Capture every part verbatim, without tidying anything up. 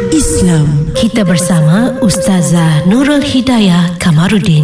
Islam. Kita bersama Ustazah Nurul Hidayah Kamarudin.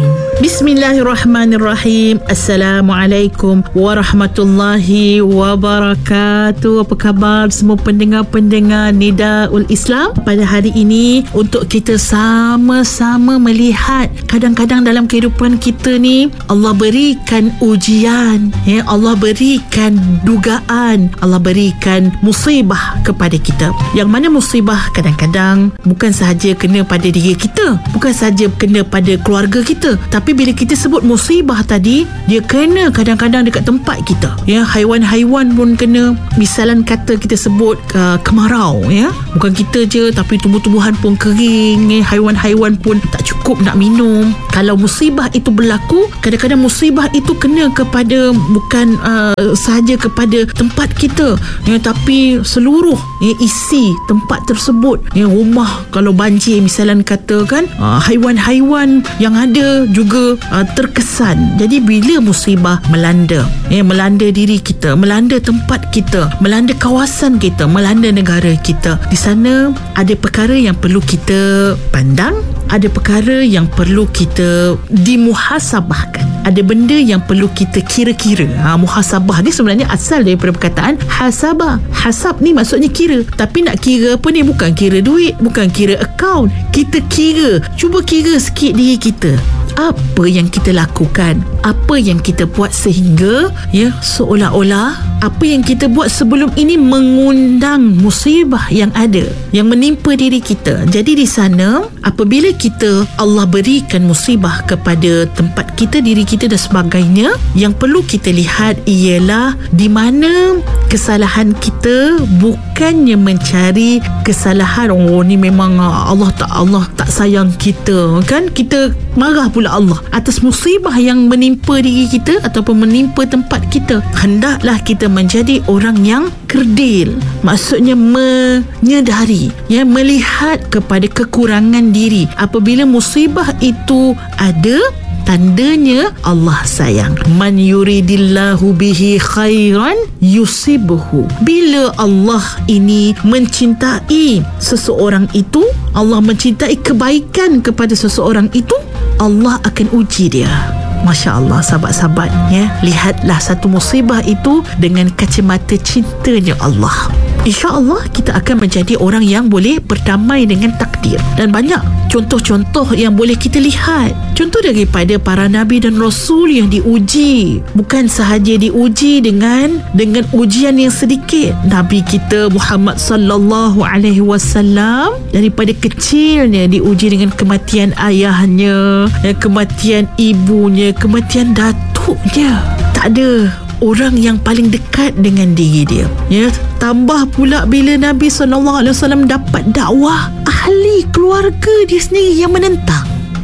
Bismillahirrahmanirrahim. Assalamualaikum warahmatullahi wabarakatuh. Apa khabar semua pendengar-pendengar Nidaul Islam? Pada hari ini untuk kita sama-sama melihat, kadang-kadang dalam kehidupan kita ni Allah berikan ujian, ya, Allah berikan dugaan, Allah berikan musibah kepada kita. Yang mana musibah kadang-kadang bukan sahaja kena pada diri kita, bukan sahaja kena pada keluarga kita, tapi bila kita sebut musibah tadi, dia kena kadang-kadang dekat tempat kita, ya. Haiwan-haiwan pun kena. Misalan kata kita sebut uh, kemarau, ya, bukan kita je tapi tumbuh-tumbuhan pun kering, ya. Haiwan-haiwan pun tak cukup nak minum. Kalau musibah itu berlaku, kadang-kadang musibah itu kena kepada bukan uh, sahaja kepada tempat kita, ya, tapi seluruh, ya, isi tempat tersebut, ya. Rumah kalau banjir misalan kata kan, uh, haiwan-haiwan yang ada juga uh, terkesan. Jadi bila musibah melanda, ya, melanda diri kita, melanda tempat kita, melanda kawasan kita, melanda negara kita, di sana ada perkara yang perlu kita pandang, ada perkara yang perlu kita dimuhasabahkan, ada benda yang perlu kita kira-kira. Ha, muhasabah ni sebenarnya asal daripada perkataan hasabah. Hasab ni maksudnya kira, tapi nak kira apa ni? Bukan kira duit, bukan kira akaun. Kita kira, cuba kira sikit diri kita. Apa yang kita lakukan, apa yang kita buat sehingga, ya, seolah-olah apa yang kita buat sebelum ini mengundang musibah yang ada, yang menimpa diri kita. Jadi di sana, apabila kita Allah berikan musibah kepada tempat kita, diri kita dan sebagainya, yang perlu kita lihat ialah di mana kesalahan kita, bukannya mencari kesalahan, oh ni memang Allah tak Allah tak sayang kita, kan? Kita marah pula Allah atas musibah yang menimpa diri kita ataupun menimpa tempat kita. Hendaklah kita menjadi orang yang kerdil, maksudnya menyedari, ya, melihat kepada kekurangan diri. Apabila musibah itu ada, tandanya Allah sayang. Man yuridillahu bihi khairan yusibhu. Bila Allah ini mencintai seseorang itu, Allah mencintai kebaikan kepada seseorang itu, Allah akan uji dia. Masya Allah, sahabat-sahabat, ya, lihatlah satu musibah itu dengan kacamata cintanya Allah. InsyaAllah kita akan menjadi orang yang boleh berdamai dengan takdir. Dan banyak contoh-contoh yang boleh kita lihat. Contoh daripada para Nabi dan Rasul yang diuji. Bukan sahaja diuji dengan dengan ujian yang sedikit. Nabi kita Muhammad sallallahu alaihi wasallam daripada kecilnya diuji dengan kematian ayahnya, kematian ibunya, kematian datuknya. Tak ada orang yang paling dekat dengan diri dia, ya. Tambah pula bila Nabi sallallahu alaihi wasallam dapat dakwah, ahli keluarga dia sendiri yang menentang.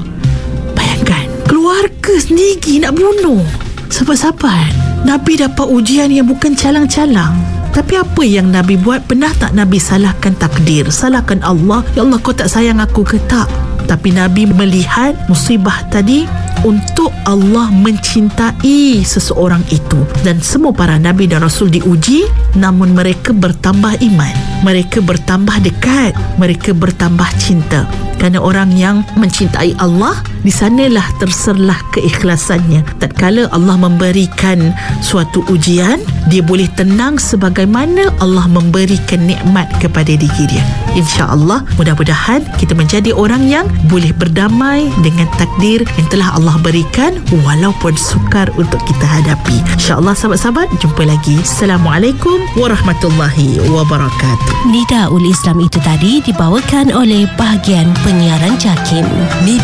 Bayangkan, keluarga sendiri nak bunuh. Sahabat-sahabat, Nabi dapat ujian yang bukan calang-calang. Tapi apa yang Nabi buat? Pernah tak Nabi salahkan takdir, salahkan Allah? Ya Allah, kau tak sayang aku ke? Tak. Tapi Nabi melihat musibah tadi untuk Allah mencintai seseorang itu. Dan semua para Nabi dan Rasul diuji, namun mereka bertambah iman, mereka bertambah dekat, mereka bertambah cinta. Kerana orang yang mencintai Allah, di sanalah terserlah keikhlasannya. Tatkala Allah memberikan suatu ujian, dia boleh tenang sebagaimana Allah memberikan nikmat kepada diri dia. InsyaAllah, mudah-mudahan kita menjadi orang yang boleh berdamai dengan takdir yang telah Allah berikan, walaupun sukar untuk kita hadapi. InsyaAllah, sahabat-sahabat, jumpa lagi. Assalamualaikum warahmatullahi wabarakatuh. Nidaul Islam itu tadi dibawakan oleh bahagian penyiaran JAKIM.